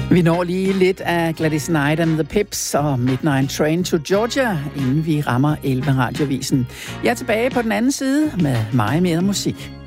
Vi når lige lidt af Gladys Knight and the Pips og Midnight Train to Georgia, inden vi rammer 11 radiovisen. Jeg er tilbage på den anden side med meget mere musik.